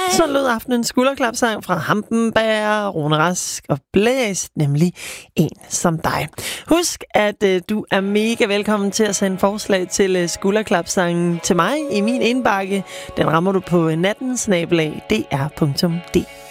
Så lød aftenens skulderklapsang fra Hampenberg, Rune Rask og Blæs, nemlig En som dig. Husk, at du er mega velkommen til at sende forslag til skulderklapsangen til mig i min indbakke. Den rammer du på natten@dr.dk.